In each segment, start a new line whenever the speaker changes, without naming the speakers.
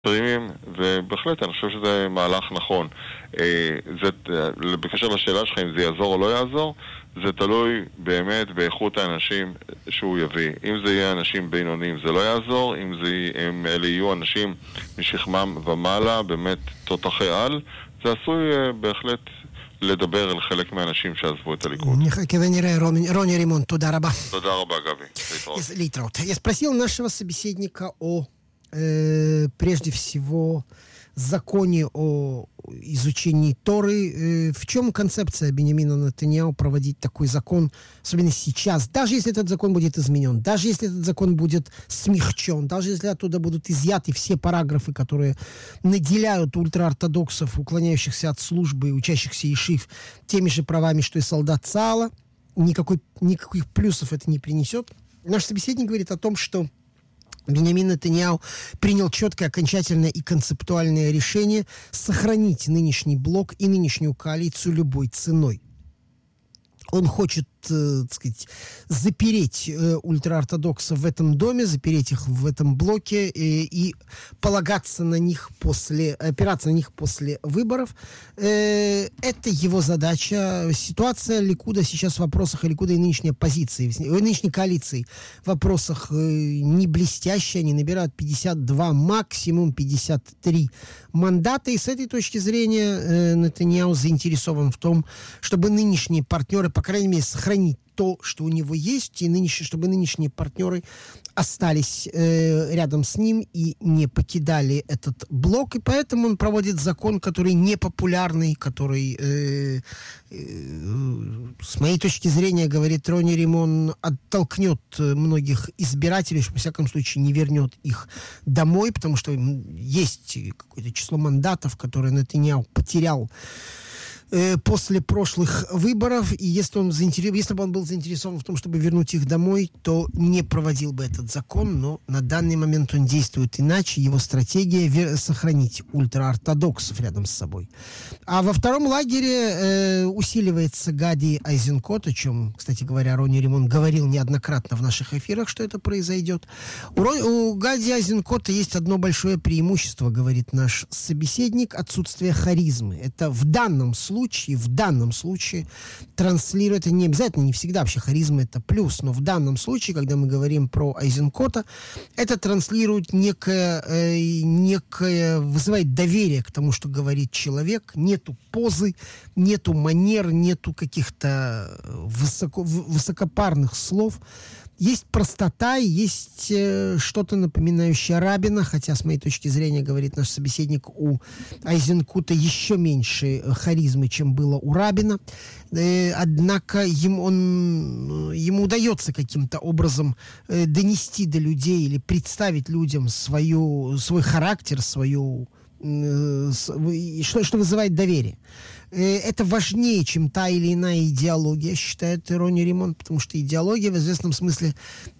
ובהחלט אני חושב שזה מהלך נכון. בקשר לשאלה שלך אם זה יעזור או לא יעזור, זה תלוי באמת באיכות האנשים שהוא יביא. אם זה יהיה אנשים בינוניים זה לא יעזור, אם אלה יהיו אנשים משכמם ומעלה, באמת תותחי על, זה עשוי בהחלט לדבר על חלק מהאנשים שעזבו את הליכוד.
Рони Римон, תודה רבה.
תודה רבה, גבי.
להתראות. Я спросил нашего собеседника о прежде всего законе о изучении Торы. В чем концепция Биньямина Нетаньяху проводить такой закон, особенно сейчас, даже если этот закон будет изменен, даже если этот закон будет смягчен, даже если оттуда будут изъяты все параграфы, которые наделяют ультраортодоксов, уклоняющихся от службы и учащихся ешив, теми же правами, что и солдат ЦААЛа, никаких плюсов это не принесет. Наш собеседник говорит о том, что Биньямин Нетаньяху принял четкое, окончательное и концептуальное решение сохранить нынешний блок и нынешнюю коалицию любой ценой. Он хочет, так сказать, запереть ультраортодоксов в этом доме, запереть их в этом блоке и полагаться на них опираться на них после выборов. Это его задача. Ситуация Ликуда сейчас в вопросах Ликуда и нынешней оппозиции, нынешней коалиции в вопросах не блестящая. Они набирают 52, максимум 53 мандата. И с этой точки зрения Нетаньяху заинтересован в том, чтобы нынешние партнеры, по крайней мере, сохранить то, что у него есть, и чтобы нынешние партнеры остались рядом с ним и не покидали этот блок. И поэтому он проводит закон, который непопулярный, который, с моей точки зрения, говорит Рони Римон, оттолкнет многих избирателей, что, во всяком случае, не вернет их домой, потому что есть какое-то число мандатов, которые Нетаньяху потерял после прошлых выборов, и если бы он был заинтересован в том, чтобы вернуть их домой, то не проводил бы этот закон, но на данный момент он действует иначе. Его стратегия сохранить ультраортодоксов рядом с собой. А во втором лагере усиливается Гади Айзенкот, о чем, кстати говоря, Рони Римон говорил неоднократно в наших эфирах, что это произойдет. У Гади Айзенкота есть одно большое преимущество, говорит наш собеседник: отсутствие харизмы. Это в данном случае транслирует, это не обязательно, не всегда вообще харизма это плюс, но в данном случае, когда мы говорим про Айзенкота, это транслирует некое вызывает доверие к тому, что говорит человек, нету позы, нету манер, нету каких-то высокопарных слов. Есть простота, есть что-то напоминающее Рабина, хотя, с моей точки зрения, говорит наш собеседник, у Айзенкута еще меньше харизмы, чем было у Рабина. Однако ему удается каким-то образом донести до людей или представить людям свой характер, что вызывает доверие. Это важнее, чем та или иная идеология, считает Рони Римон, потому что идеология в известном смысле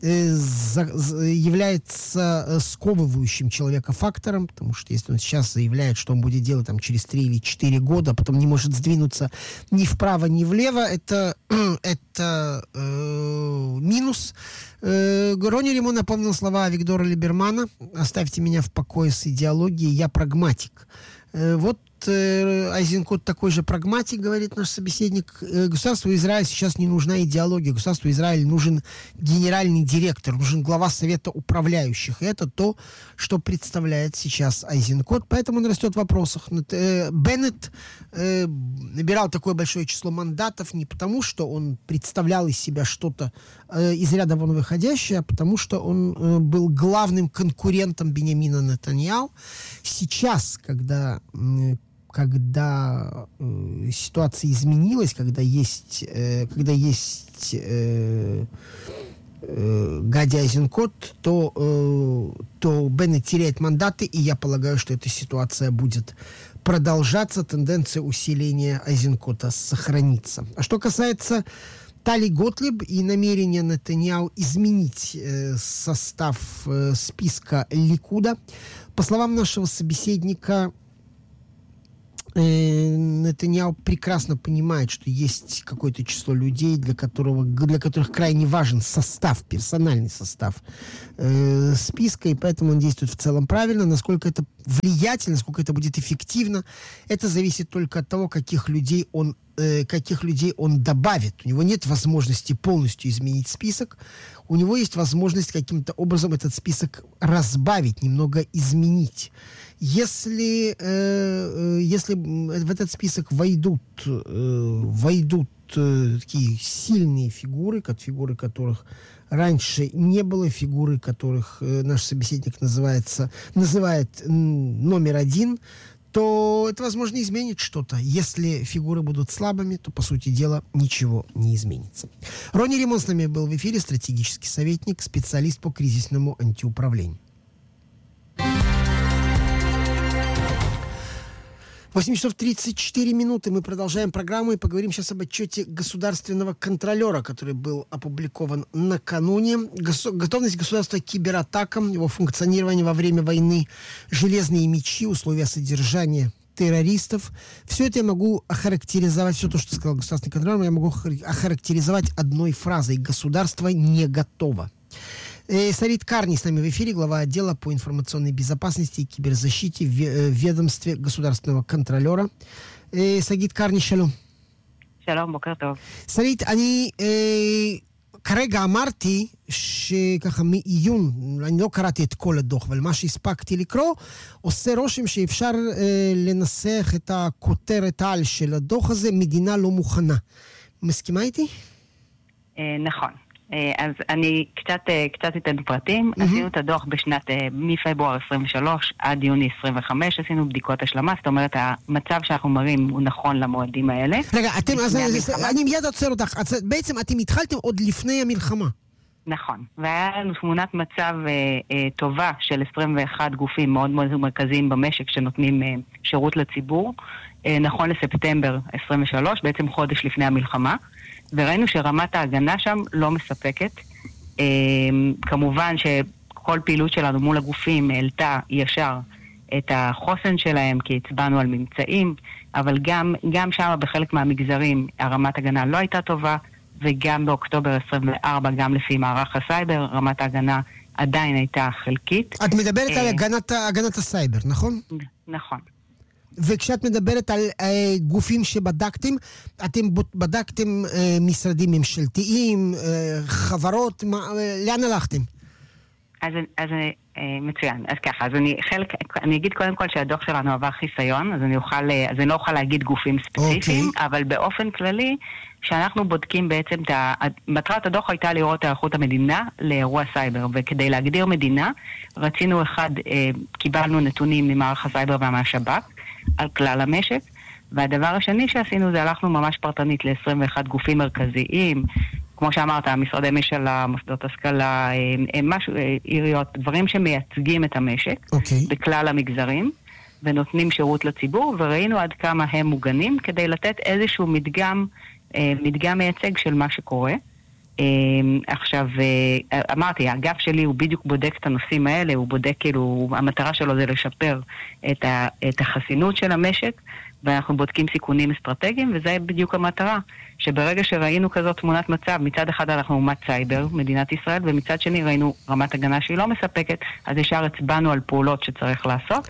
является сковывающим человека фактором, потому что если он сейчас заявляет, что он будет делать там, через 3 или 4 года, а потом не может сдвинуться ни вправо, ни влево, это минус. Рони Римон напомнил слова Виктора Либермана: «Оставьте меня в покое с идеологией, я прагматик». Вот Айзенкот такой же прагматик, говорит наш собеседник. Государству Израиль сейчас не нужна идеология. Государству Израиль нужен генеральный директор, нужен глава совета управляющих. И это то, что представляет сейчас Айзенкот. Поэтому он растет в вопросах. Беннет набирал такое большое число мандатов не потому, что он представлял из себя что-то из ряда вон выходящее, а потому что он был главным конкурентом Биньямина Нетаньяху. Сейчас, когда ситуация изменилась, когда есть Гади Айзенкот, то Беннет теряет мандаты, и я полагаю, что эта ситуация будет продолжаться, тенденция усиления Айзенкота сохранится. А что касается Тали Готлиб и намерения Нетаньяху изменить состав списка Ликуда, по словам нашего собеседника, Нетаньяху прекрасно понимает, что есть какое-то число людей, для которых крайне важен состав, персональный состав списка, и поэтому он действует в целом правильно. Насколько это влиятельно, насколько это будет эффективно, это зависит только от того, каких людей он добавит. У него нет возможности полностью изменить список. У него есть возможность каким-то образом этот список разбавить, немного изменить. Если в этот список войдут такие сильные фигуры, которых раньше не было, фигуры, которых наш собеседник называет номер один, то это, возможно, изменит что-то. Если фигуры будут слабыми, то, по сути дела, ничего не изменится. Рони Римон с нами был в эфире, стратегический советник, специалист по кризисному антиуправлению. 8 часов 34 минуты. Мы продолжаем программу и поговорим сейчас об отчете государственного контролера, который был опубликован накануне. Готовность государства к кибератакам, его функционирование во время войны, железные мечи, условия содержания террористов. Все это я могу охарактеризовать, все то, что сказал государственный контролер, я могу охарактеризовать одной фразой: государство не готово. Сарит Карни с нами в эфире, глава отдела по информационной безопасности и киберзащите в ведомстве государственного контролера. Сагит Карни, шалом.
שלום, בוקר טוב.
שרית, אני כרגע אמרתי שככה מעיון, אני לא קראתי את כל הדוח, אבל מה שהספקתי לקרוא, עושה רושם שאפשר לנסח את הכותרת על של הדוח הזה, מדינה לא מוכנה. מסכימה איתי?
נכון. אז אני קצת אתן פרטים. עשינו את הדוח מפברואר 23 עד יוני 25, עשינו בדיקות השלמה, זאת אומרת, המצב שאנחנו מראים הוא נכון למועדים האלה.
רגע, אני מיד עוצר אותך. בעצם אתם התחלתם עוד לפני המלחמה.
נכון, והיה לנו תמונת מצב טובה של 21 גופים מאוד מאוד מרכזיים במשק שנותנים שירות לציבור, נכון לספטמבר 23, בעצם חודש לפני המלחמה, וראינו שרמת ההגנה שם לא מספקת. כמובן שכל פעילות שלנו מול הגופים העלתה ישר את החוסן שלהם, כי הצבענו על ממצאים, אבל גם שם בחלק מהמגזרים הרמת הגנה לא הייתה טובה, וגם באוקטובר 24, גם לפי מערך הסייבר, רמת ההגנה עדיין הייתה חלקית.
את מדברת על הגנת הסייבר, נכון?
נכון.
וכשאת מדברת על גופים שבדקתם, אתם בדקתם משרדים ממשלתיים, חברות, לאן הלכתם?
אז מצוין. אז ככה, אני אגיד קודם כל שהדוח שלנו עבר חיסיון, אז אני לא אוכל להגיד גופים ספציפיים, אבל באופן כללי, שאנחנו בודקים בעצם מטרת הדוח הייתה לראות הערכות המדינה לאירוע סייבר, וכדי להגדיר מדינה, רצינו קיבלנו נתונים ממערך הסייבר והשב"כ, על כלל המשק, והדבר השני שעשינו זה הלכנו ממש פרטנית ל-21 גופים מרכזיים, כמו שאמרת, משרדי ממשלה, מוסדות השכלה, עיריות, דברים שמייצגים את המשק, בכלל המגזרים, ונותנים שירות לציבור, וראינו עד כמה הם מוגנים, כדי לתת איזשהו מדגם מייצג של מה שקורה. עכשיו, אמרתי, האגף שלי הוא בדיוק בודק את הנושאים האלה, הוא בודק כאילו, המטרה שלו זה לשפר את החסינות של המשק, ואנחנו בודקים סיכונים אסטרטגיים, וזה בדיוק המטרה, שברגע שראינו כזאת תמונת מצב, מצד אחד אנחנו אומת סייבר, מדינת ישראל, ומצד שני ראינו רמת הגנה שהיא לא מספקת, אז ישר הצבענו על פעולות שצריך לעשות,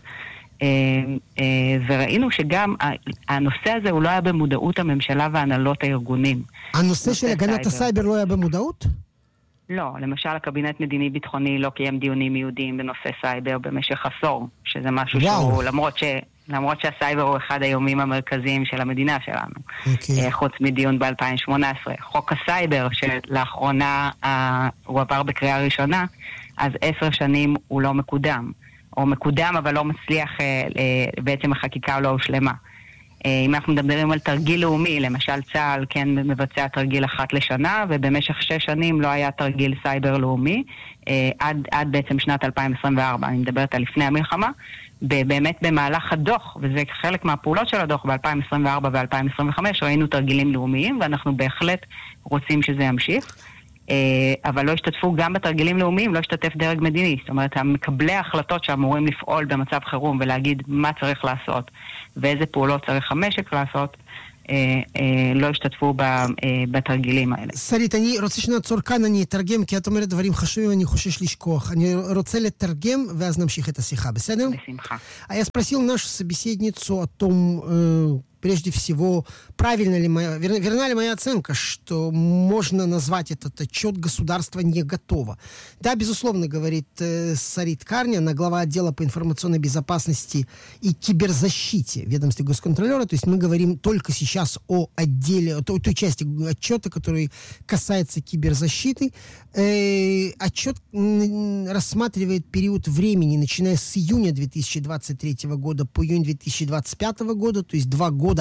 וראינו שגם הנושא הזה הוא לא היה במודעות הממשלה והנהלות הארגונים.
הנושא של הגנת הסייבר לא היה במודעות?
לא, למשל הקבינט מדיני ביטחוני לא קיים דיונים ייעודיים בנושא סייבר במשך עשור, שזה משהו שהוא, למרות שהסייבר הוא אחד האיומים המרכזיים של המדינה שלנו. חוץ מדיון ב-2018. חוק הסייבר שלאחרונה הוא עבר בקריאה ראשונה, אז 10 שנים הוא לא מקודם. או מקודם, אבל לא מצליח, בעצם החקיקה לא הושלמה. אם אנחנו מדברים על תרגיל לאומי, למשל צה"ל כן מבצע תרגיל אחת לשנה, ובמשך 6 שנים לא היה תרגיל סייבר לאומי, עד בעצם שנת 2024, אני מדברת על לפני המלחמה, באמת במהלך הדוח, וזה חלק מהפעולות של הדוח ב-2024 ו-2025, ראינו תרגילים לאומיים, ואנחנו בהחלט רוצים שזה ימשיך. אבל לא השתתפו גם בתרגילים לאומיים, לא השתתף דרג מדיני. זאת אומרת, המקבלי ההחלטות שאמורים לפעול במצב חירום ולהגיד מה צריך לעשות ואיזה פעולות צריך המשק לעשות, לא השתתפו בתרגילים האלה.
שרית, אני רוצה שנעצור כאן, אני אתרגם, כי את אומרת דברים חשובים, אני חושש לשכוח. אני רוצה לתרגם, ואז נמשיך את השיחה, בסדר?
בשמחה.
Я спросил нашу собеседницу о том, прежде всего, правильно ли верна ли моя оценка, что можно назвать этот отчет «Государство не готово». Да, безусловно, говорит Сарит Карни, она глава отдела по информационной безопасности и киберзащите в ведомстве госконтролера. То есть мы говорим только сейчас о отделе, о той части отчета, который касается киберзащиты. Отчет рассматривает период времени, начиная с июня 2023 года по июнь 2025 года, то есть 2 года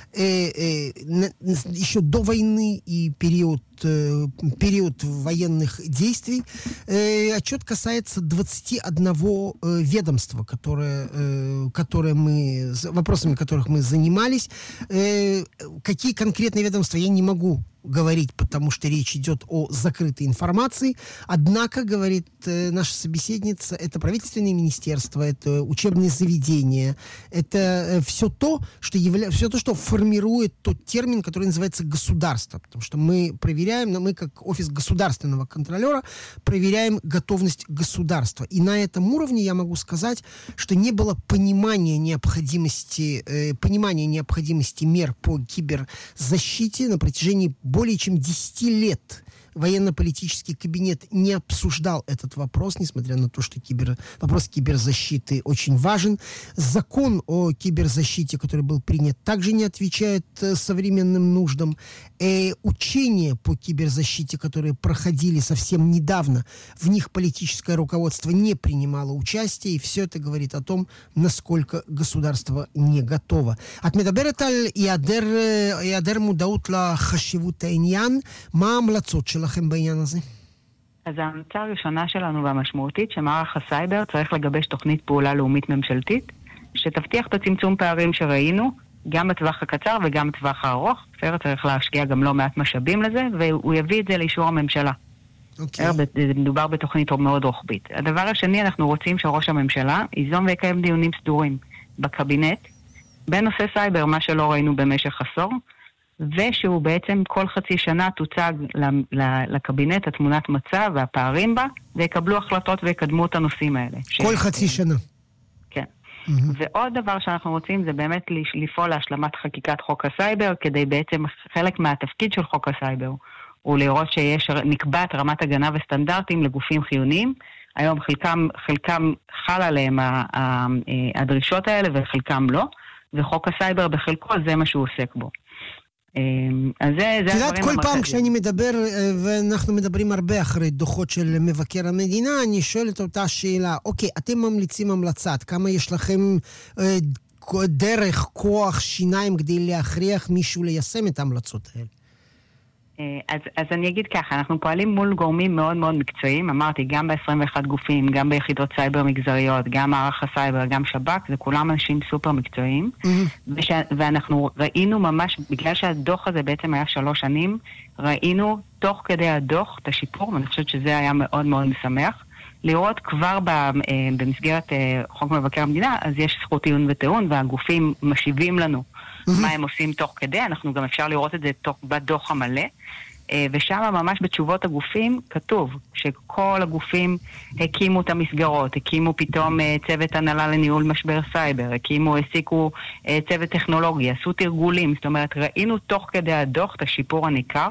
еще до войны и период военных действий. Отчет касается 21 ведомства, вопросами которых мы занимались. Какие конкретные ведомства, я не могу говорить, потому что речь идет о закрытой информации. Однако, говорит наша собеседница, это правительственные министерства, это учебные заведения, это все то, что формирует тот термин, который называется государство. Потому что мы проверяем, мы как офис государственного контролера проверяем готовность государства. И на этом уровне я могу сказать, что не было понимания необходимости мер по киберзащите на протяжении более чем 10 лет. Военно-политический кабинет не обсуждал этот вопрос, несмотря на то, что вопрос киберзащиты очень важен. Закон о киберзащите, который был принят, также не отвечает современным нуждам. Учения по киберзащите, которые проходили совсем недавно, в них политическое руководство не принимало участия, и все это говорит о том, насколько государство не готово. את מדברת על היעדר מודעות לחשיבות העניין, מה ההמלצות שלכם בעניין הזה?
אז ההמלצה הראשונה שלנו והמשמעותית שמערך הסייבר צריך לגבש תוכנית פעולה לאומית ממשלתית שתבטיח את הצמצום פערים שראינו גם בטווח הקצר וגם בטווח הארוך. סייבר צריך להשקיע גם לא מעט משאבים לזה, והוא יביא את זה לאישור הממשלה. מדובר בתוכנית מאוד רוחבית. הדבר השני, אנחנו רוצים שראש הממשלה ייזום ויקיים דיונים סדורים בקבינט בנושא סייבר, מה שלא ראינו במשך עשור, ושהוא בעצם כל חצי שנה תוצג לקבינט התמונת מצב והפערים בה, ויקבלו החלטות ויקדמו את הנושאים האלה.
כל חצי שנה.
כן. ועוד דבר שאנחנו רוצים זה באמת לפעול להשלמת חקיקת חוק הסייבר, כדי בעצם חלק מהתפקיד של חוק הסייבר, הוא לראות נקבעת רמת הגנה וסטנדרטים לגופים חיוניים. היום חלקם חל עליהם הדרישות האלה וחלקם לא, וחוק הסייבר בחלקו זה מה שהוא עוסק בו. אז זה
תדעת, כל פעם כשאני מדבר, ואנחנו מדברים הרבה אחרי דוחות של מבקר המדינה, אני שואל את אותה שאלה, אוקיי, אתם ממליצים המלצת, כמה יש לכם דרך, כוח, שיניים כדי להכריח מישהו ליישם את ההמלצות האלה?
אז אני אגיד ככה, אנחנו פועלים מול גורמים מאוד מאוד מקצועיים, אמרתי, גם ב-21 גופים, גם ביחידות סייבר מגזריות, גם מערך הסייבר, גם שב"כ, זה כולם אנשים סופר מקצועיים, ואנחנו ראינו ממש, בגלל שהדוח הזה בעצם היה 3 שנים, ראינו תוך כדי הדוח את השיפור, ואני חושבת שזה היה מאוד מאוד משמח, לראות כבר במסגרת חוק מבקר המדינה, אז יש זכות עיון וטיעון, והגופים משיבים לנו מה הם עושים תוך כדי, אנחנו גם אפשר לראות את זה בדוח המלא, ושם ממש בתשובות הגופים כתוב שכל הגופים הקימו את המסגרות, הקימו פתאום צוות הנהלה לניהול משבר סייבר, העסיקו צוות טכנולוגי, עשו תרגולים, זאת אומרת ראינו תוך כדי הדוח את השיפור הניכר,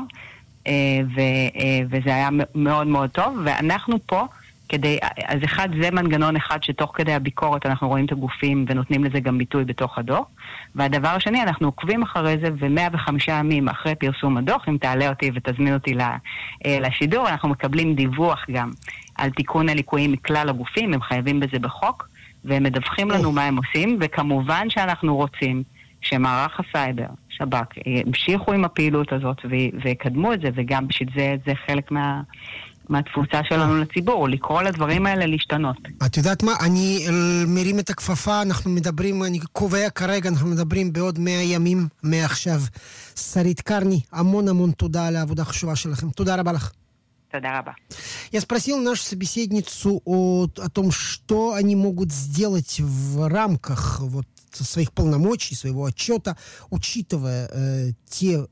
וזה היה מאוד מאוד טוב, ואנחנו פה אז אחד, זה מנגנון אחד שתוך כדי הביקורת אנחנו רואים את הגופים ונותנים לזה גם ביטוי בתוך הדוח. והדבר השני, אנחנו עוקבים אחרי זה, ו105 ימים אחרי פרסום הדוח, אם תעלה אותי ותזמין אותי לשידור, אנחנו מקבלים דיווח גם על תיקון הליקויים מכלל הגופים, הם חייבים בזה בחוק, והם מדווחים לנו מה הם עושים, וכמובן שאנחנו רוצים שמערך הסייבר, שב"כ, המשיכו עם הפעילות הזאת ויקדמו את זה, וגם בשביל זה חלק מהתפוצה שלנו לציבור, לקרוא לדברים האלה להשתנות.
את יודעת מה? אני מרים את הכפפה, אנחנו מדברים, אני קובע כרגע, אנחנו מדברים בעוד 100 ימים מעכשיו. שרית קרני, המון תודה על העבודה החשובה שלכם. תודה רבה לך. Я спросил нашу собеседницу о том, что они могут сделать в рамках вот своих полномочий, своего отчета, учитывая те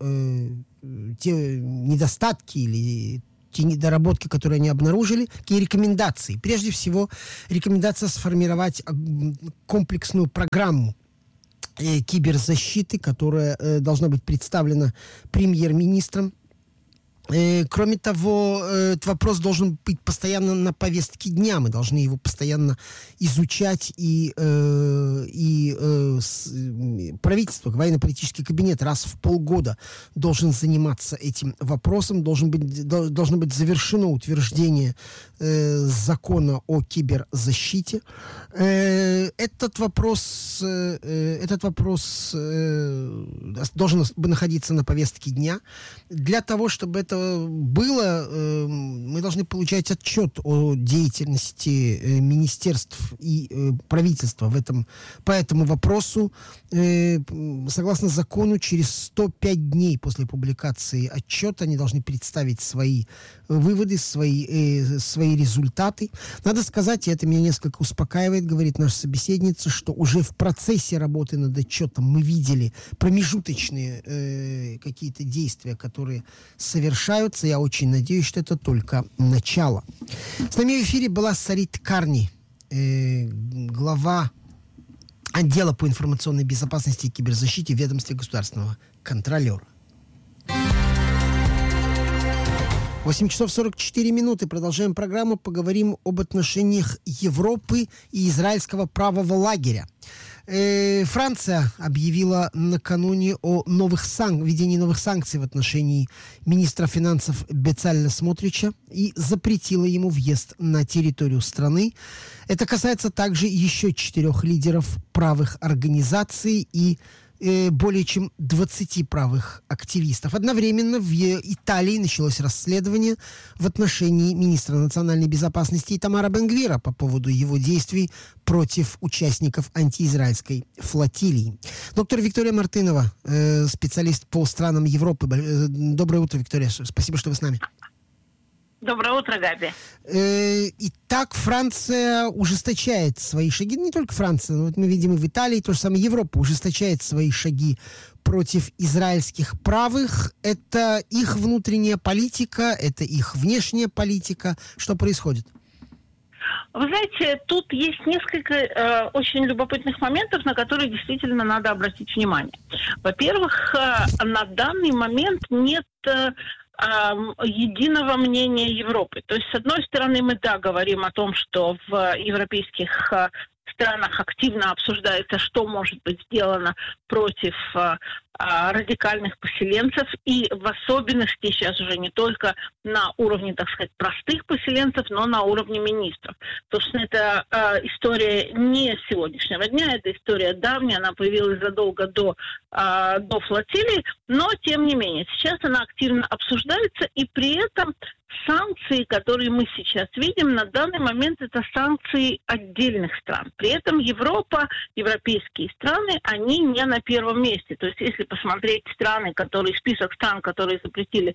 недостатки или те недоработки, которые они обнаружили, какие рекомендации. Прежде всего, рекомендация сформировать комплексную программу киберзащиты, которая должна быть представлена премьер-министром. Кроме того, этот вопрос должен быть постоянно на повестке дня. Мы должны его постоянно изучать, и правительство, военно-политический кабинет раз в полгода должен заниматься этим вопросом. Должно быть завершено утверждение закона о киберзащите. Этот вопрос должен находиться на повестке дня. Для того, чтобы это было, мы должны получать отчет о деятельности министерств и правительства по этому вопросу. Согласно закону, через 105 дней после публикации отчета они должны представить свои выводы, свои результаты. Надо сказать, и это меня несколько успокаивает, говорит наша собеседница, что уже в процессе работы над отчетом мы видели промежуточные какие-то действия, которые совершаются. Я очень надеюсь, что это только начало. С нами в эфире была Сарит Карни, глава отдела по информационной безопасности и киберзащите в ведомстве государственного контролера. 8 часов 44 минуты. Продолжаем программу. Поговорим об отношениях Европы и израильского правого лагеря. Франция объявила накануне о введении новых санкций в отношении министра финансов Бецалеля Смотрича и запретила ему въезд на территорию страны. Это касается также еще 4 лидеров правых организаций и более чем 20 правых активистов. Одновременно в Италии началось расследование в отношении министра национальной безопасности Итамара Бен-Гвира по поводу его действий против участников антиизраильской флотилии. Доктор Виктория Мартынова, специалист по странам Европы. Доброе утро, Виктория. Спасибо, что вы с нами.
Доброе утро, Габи.
Итак, Франция ужесточает свои шаги. Не только Франция, но вот мы видим и в Италии, то же самое Европа ужесточает свои шаги против израильских правых. Это их внутренняя политика, это их внешняя политика. Что происходит?
Вы знаете, тут есть несколько очень любопытных моментов, на которые действительно надо обратить внимание. Во-первых, на данный момент нет единого мнения Европы. То есть, с одной стороны, мы, говорим о том, что в европейских странах активно обсуждается, что может быть сделано против радикальных поселенцев, и в особенности сейчас уже не только на уровне, так сказать, простых поселенцев, но на уровне министров. Потому что это история не сегодняшнего дня, это история давняя, она появилась задолго до флотилии, но тем не менее, сейчас она активно обсуждается, и при этом санкции, которые мы сейчас видим, на данный момент это санкции отдельных стран. При этом Европа, европейские страны, они не на первом месте. То есть если посмотреть список стран, которые запретили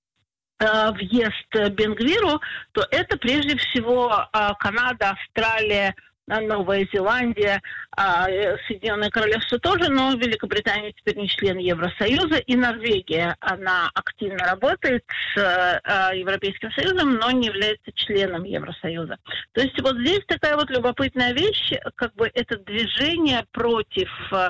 въезд Бен-Гвиру, то это прежде всего Канада, Австралия, Новая Зеландия, Соединенное Королевство тоже, но Великобритания теперь не член Евросоюза, и Норвегия, она активно работает с Европейским Союзом, но не является членом Евросоюза. То есть вот здесь такая вот любопытная вещь, как бы это движение против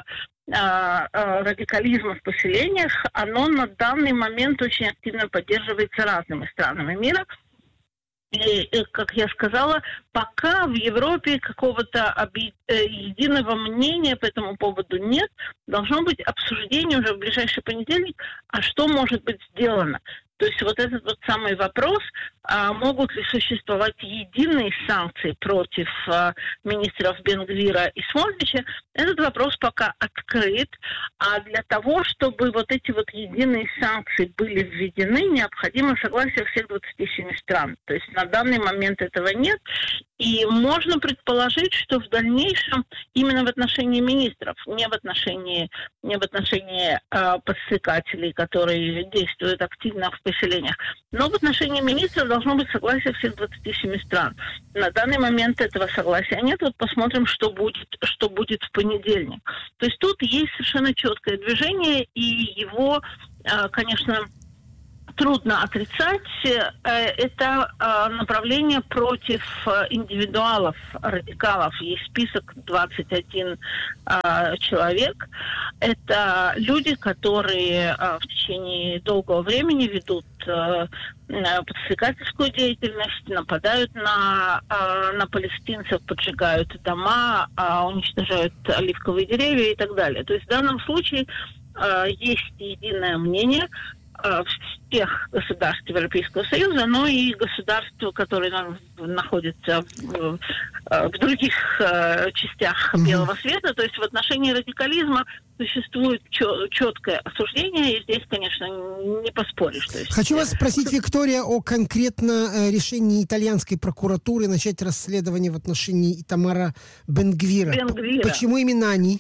радикализма в поселениях, оно на данный момент очень активно поддерживается разными странами мира. И, как я сказала, пока в Европе какого-то единого мнения по этому поводу нет, должно быть обсуждение уже в ближайший понедельник, а что может быть сделано. То есть вот этот вот самый вопрос, могут ли существовать единые санкции против министров Бен-Гвира и Смотрича, этот вопрос пока открыт. А для того, чтобы вот эти вот единые санкции были введены, необходимо согласие всех 27 стран. То есть на данный момент этого нет. И можно предположить, что в дальнейшем именно в отношении министров, не в отношении подстрекателей, которые действуют активно в поселениях. Но в отношении министра должно быть согласие всех 27 стран. На данный момент этого согласия нет. Вот посмотрим, что будет в понедельник. То есть тут есть совершенно четкое движение, и его, конечно, трудно отрицать. Это направление против индивидуалов, радикалов. Есть список 21 человек. Это люди, которые в течение долгого времени ведут подстрекательскую деятельность, нападают на палестинцев, поджигают дома, уничтожают оливковые деревья и так далее. То есть в данном случае есть единое мнение всех государств Европейского Союза, но и государств, которые находятся в других частях белого света. То есть в отношении радикализма существует четкое осуждение, и здесь, конечно, не поспоришь. То есть...
Хочу вас спросить, Виктория, о конкретно решении итальянской прокуратуры начать расследование в отношении Итамара Бен-Гвира. Почему именно они?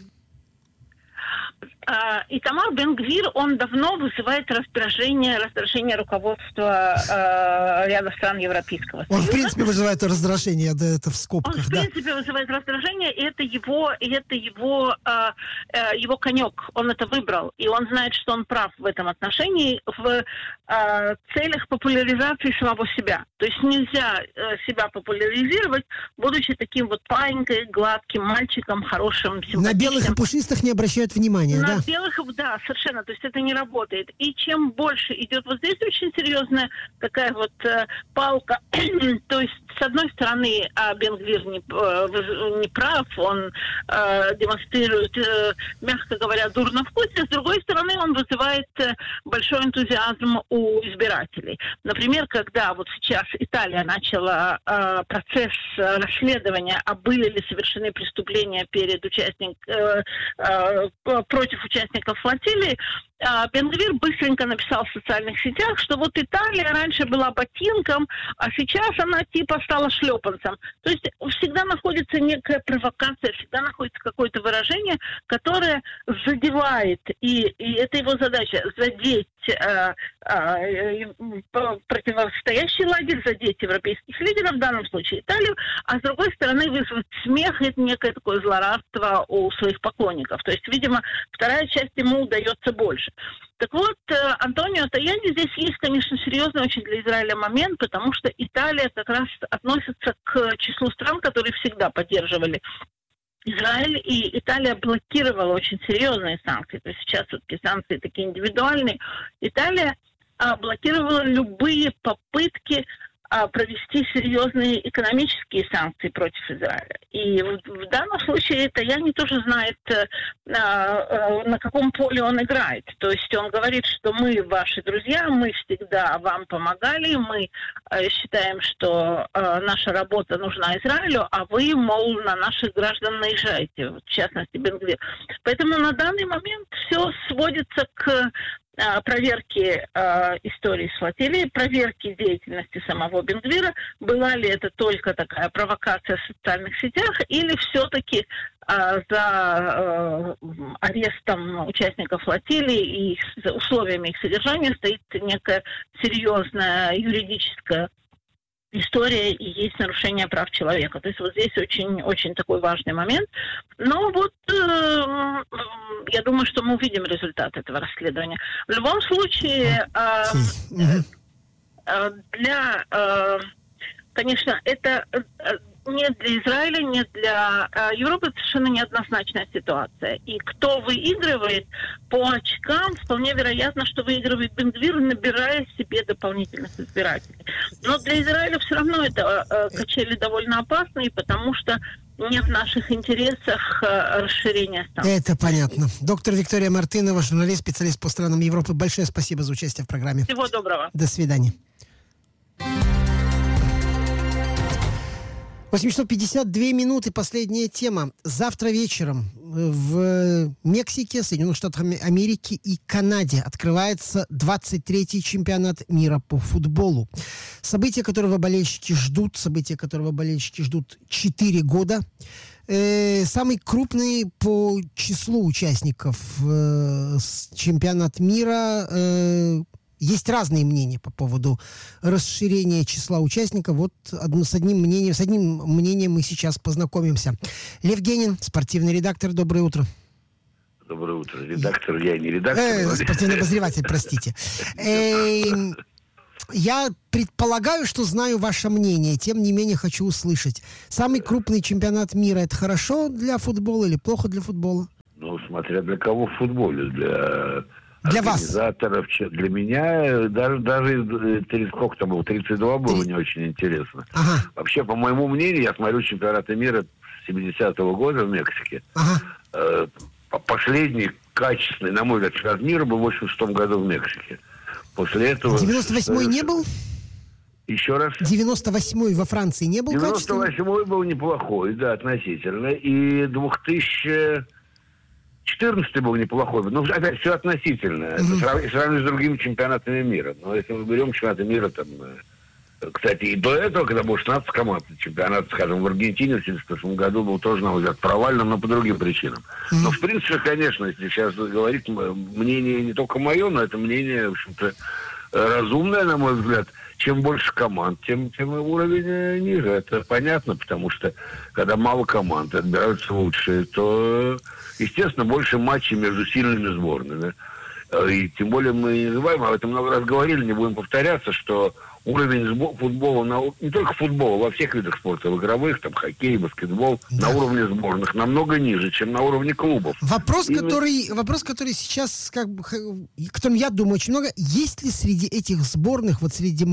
Итамар Бен-Гвир, он давно вызывает раздражение руководства ряда стран Европейского Союза.
Он, в принципе, вызывает раздражение, это в скобках,
он, в принципе, вызывает раздражение, и это его конек. Он это выбрал, и он знает, что он прав в этом отношении в целях популяризации самого себя. То есть нельзя себя популяризировать, будучи таким вот паинькой, гладким мальчиком, хорошим, симпатичным.
На белых и пушистых не обращают внимания, да?
На белых, да, совершенно. То есть это не работает. И чем больше идет вот здесь очень серьезная такая вот палка. То есть, с одной стороны, Бен-Гвир не прав, он демонстрирует, мягко говоря, дурновкусие. С другой стороны, он вызывает большой энтузиазм у избирателей. Например, когда вот сейчас Италия начала процесс расследования, а были ли совершены преступления против участников флотилии, Бен-Гвир быстренько написал в социальных сетях, что вот Италия раньше была ботинком, а сейчас она типа стала шлепанцем. То есть всегда находится некая провокация, всегда находится какое-то выражение, которое задевает, и это его задача, задеть противостоящий лагерь, задеть европейских лидеров, в данном случае Италию, а с другой стороны вызвать смех и некое такое злорадство у своих поклонников. То есть, видимо, вторая часть ему удается больше. Так вот, Антонио Таяни, здесь есть, конечно, серьезный очень для Израиля момент, потому что Италия как раз относится к числу стран, которые всегда поддерживали Израиль, и Италия блокировала очень серьезные санкции. То есть сейчас вот санкции такие индивидуальные. Италия блокировала любые попытки провести серьезные экономические санкции против Израиля. И в данном случае Таяни тоже знает, на каком поле он играет. То есть он говорит, что мы ваши друзья, мы всегда вам помогали, мы считаем, что наша работа нужна Израилю, а вы, мол, на наших граждан наезжаете, в частности Бен-Гвир. Поэтому на данный момент все сводится к проверки истории с флотилией, проверки деятельности самого Бен-Гвира, была ли это только такая провокация в социальных сетях, или все-таки за арестом участников флотилии и условиями их содержания стоит некая серьезная юридическая история и есть нарушение прав человека. То есть вот здесь очень такой важный момент. Но вот я думаю, что мы увидим результат этого расследования. В любом случае, конечно, это нет для Израиля, нет для Европы совершенно неоднозначная ситуация. И кто выигрывает по очкам, вполне вероятно, что выигрывает Бен-Гвир, набирая себе дополнительных избирателей. Но для Израиля все равно это качели довольно опасные, потому что не в наших интересах расширения станции.
Это понятно. Доктор Виктория Мартынова, журналист, специалист по странам Европы. Большое спасибо за участие в программе.
Всего доброго.
До свидания. 852 минуты, последняя тема. Завтра вечером в Мексике, Соединенных Штатах Америки и Канаде открывается 23-й чемпионат мира по футболу. Событие, которого болельщики ждут, 4 года. Самый крупный по числу участников чемпионат мира есть разные мнения по поводу расширения числа участников. Вот с одним мнением мы сейчас познакомимся. Лев Генин, спортивный редактор. Доброе утро.
Доброе утро. Редактор, я не редактор.
Спортивный обозреватель, простите. Я предполагаю, что знаю ваше мнение, тем не менее хочу услышать. Самый крупный чемпионат мира — это хорошо для футбола или плохо для футбола?
Ну, смотря для кого в футболе. Для организаторов.
Вас.
Для меня даже сколько там было, 32 было не очень интересно.
Ага.
Вообще, по моему мнению, я смотрю чемпионаты мира 70-го года в Мексике.
Ага.
Последний качественный, на мой взгляд, чемпионат мира был в 86-м году в Мексике. После этого...
98-й не был?
Еще раз?
98-й во Франции не был качественный?
98-й был неплохой, да, относительно. И 2014-й был неплохой. Ну, опять, все относительно. Это сравнивать с другими чемпионатами мира. Но если мы берем чемпионаты мира, там... Кстати, и до этого, когда было 16 команд, чемпионат, скажем, в Аргентине в 1978 году был тоже, на мой взгляд, провальным, но по другим причинам. Но, в принципе, конечно, если сейчас говорить, мнение не только мое, но это мнение, в общем-то, разумное, на мой взгляд. Чем больше команд, тем уровень ниже. Это понятно, потому что, когда мало команд, отбираются лучшие, то, естественно, больше матчей между сильными сборными. И тем более мы не забываем, об этом много раз говорили, не будем повторяться, что уровень футбола, не только футбола, во всех видах спорта, в игровых, там, хоккей, баскетбол, на уровне сборных намного ниже, чем на уровне клубов.
Вопрос, который сейчас, которым я думаю очень много, есть ли среди этих сборных, вот среди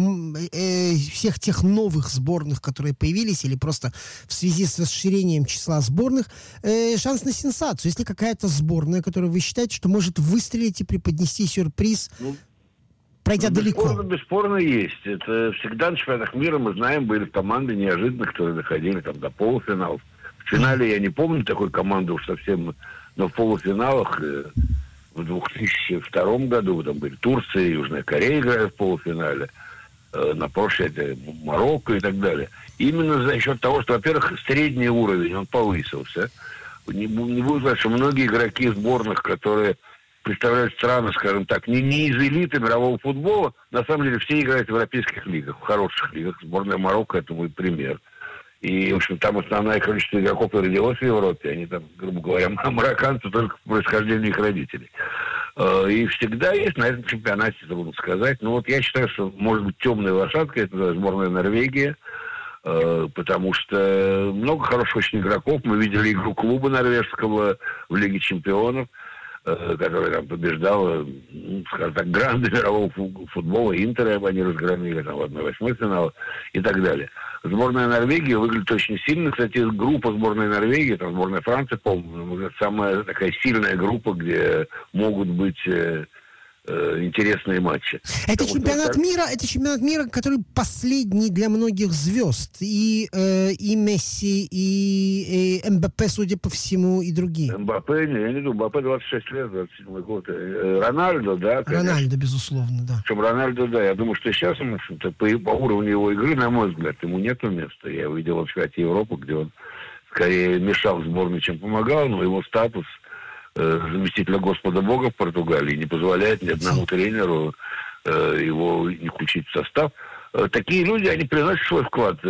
всех тех новых сборных, которые появились, или просто в связи с расширением числа сборных, шанс на сенсацию? Есть ли какая-то сборная, которую вы считаете, что может выстрелить и преподнести сюрприз, пройдя далеко?
Бесспорно есть. Это всегда на чемпионатах мира, мы знаем, были команды неожиданно, которые доходили там до полуфиналов. В финале я не помню такой команды уж совсем, но в полуфиналах в 2002 году там были Турция и Южная Корея играют в полуфинале. На прошлое это Марокко и так далее. Именно за счет того, что, во-первых, средний уровень, он повысился. Не буду сказать, что многие игроки сборных, которые представляют страны, скажем так, не из элиты мирового футбола, на самом деле все играют в европейских лигах, в хороших лигах. Сборная Марокко — это мой пример. И, в общем, там основное количество игроков родилось в Европе. Они там, грубо говоря, марокканцы только по происхождению их родителей. И всегда есть на этом чемпионате, забыл сказать. Но вот я считаю, что, может быть, темная лошадка — это сборная Норвегии, потому что много хороших очень игроков. Мы видели игру клуба норвежского в Лиге чемпионов, который там побеждал, скажем так, гранды мирового футбола. Интера они разгромили там в 1/8 финала и так далее. Сборная Норвегии выглядит очень сильно. Кстати, группа сборной Норвегии, там сборная Франции, по-моему, самая такая сильная группа, где могут быть интересные матчи.
Это чемпионат мира, который последний для многих звезд. И Месси, и МБП, судя по всему, и другие.
МБП, я не думаю, МБП 26 лет, 27 год. Рональдо, да, конечно.
Рональдо, безусловно, да.
Причем Рональдо, да, я думаю, что сейчас он, в общем-то, по уровню его игры, на мой взгляд, ему нету места. Я увидел в чемпионате Европы, где он скорее мешал сборной, чем помогал, но его статус заместителя Господа Бога в Португалии не позволяет ни одному тренеру его не включить в состав. Такие люди, они приносят свой вклад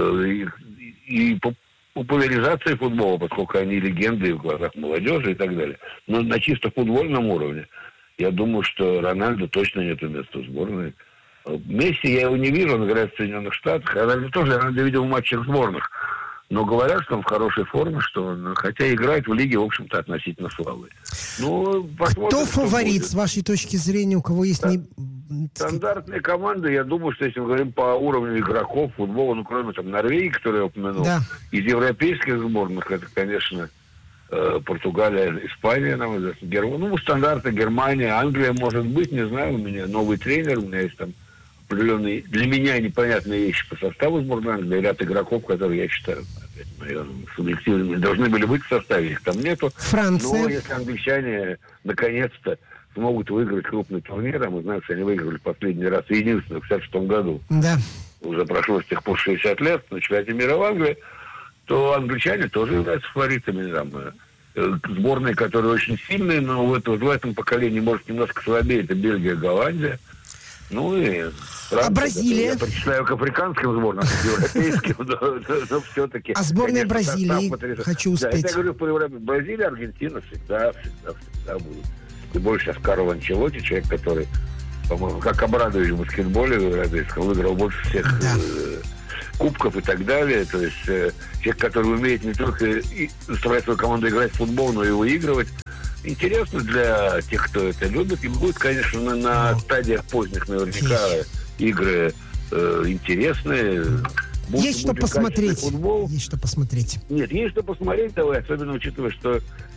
и по популяризации футбола, поскольку они легенды в глазах молодежи и так далее. Но на чисто футбольном уровне я думаю, что Рональду точно нету места в сборной. Месси я его не вижу, он играет в Соединенных Штатах. Рональду тоже я видел в матчах сборных. Но говорят, что он в хорошей форме, что он, хотя играет в лиге, в общем-то, относительно слабый. Ну,
кто фаворит, с вашей точки зрения, у кого есть...
Стандартные команды, я думаю, что если мы говорим по уровню игроков футбола, ну, кроме там Норвегии, которую я упомянул, да, из европейских сборных, это, конечно, Португалия, Испания, на мой взгляд, ну, стандарты Германия, Англия, может быть, не знаю, у меня новый тренер, у меня есть там определенные, для меня непонятные вещи по составу сборной Англии, ряд игроков, которые, я считаю, субъективно должны были быть в составе, их там нету.
Франция.
Но если англичане наконец-то смогут выиграть крупный турнир, а мы знаем, что они выиграли в последний раз, единственное, в 1956 году.
Да.
Уже прошло с тех пор 60 лет, на чемпионате мира в Англии, то англичане тоже являются фаворитами. Там, сборные, которые очень сильные, но в этом поколении, может, немножко слабее, это Бельгия, Голландия. Ну и...
А Бразилия?
Я причисляю к африканским сборным, к европейским, но все-таки...
А сборная Бразилии, хочу успеть.
Я говорю, Бразилия, Аргентина всегда будут. И больше сейчас Карло Анчелотти, человек, который, по-моему, как Обрадович в баскетболе, выиграл больше всех кубков и так далее. То есть человек, который умеет не только заставлять свою команду играть в футбол, но и выигрывать. Интересно для тех, кто это любит. И будет, конечно, на стадиях поздних наверняка игры интересные.
Есть что посмотреть. Футбол. Есть что посмотреть.
Нет, есть что посмотреть, давай, особенно учитывая, что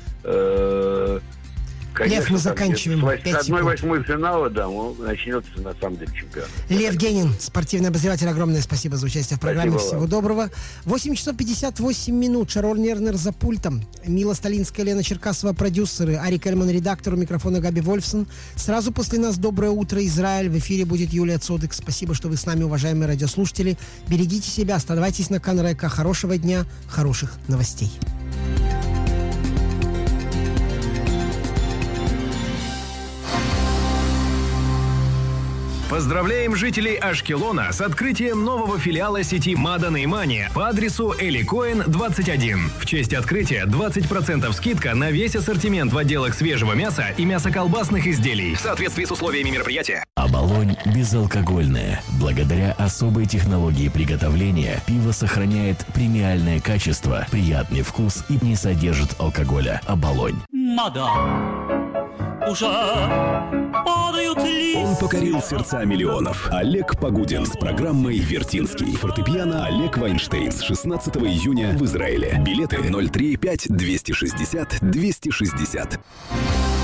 конечно,
Лев, мы заканчиваем.
1/8 финала, да, начнется на самом деле чемпионат.
Лев Генин, спортивный обозреватель, огромное спасибо за участие в программе.
Спасибо
Всего
вам.
доброго. 8 часов 58 минут. Шарон Нернер за пультом. Мила Сталинская, Лена Черкасова, продюсеры. Арик Эльман, редактор. У микрофона Габи Вольфсон. Сразу после нас «Доброе утро, Израиль». В эфире будет Юлия Цодык. Спасибо, что вы с нами, уважаемые радиослушатели. Берегите себя, оставайтесь на Кан Река. Хорошего дня, хороших новостей.
Поздравляем жителей Ашкелона с открытием нового филиала сети Мадан и Мани по адресу Эли Коэн, 21. В честь открытия 20% скидка на весь ассортимент в отделах свежего мяса и мясоколбасных изделий в соответствии с условиями мероприятия.
Оболонь безалкогольное. Благодаря особой технологии приготовления пиво сохраняет премиальное качество, приятный вкус и не содержит алкоголя. Оболонь.
Мадан. Уже падают листья.
Он покорил сердца миллионов. Олег Погудин с программой «Вертинский». Фортепиано Олег Вайнштейн с 16 июня в Израиле. Билеты 035-260-260.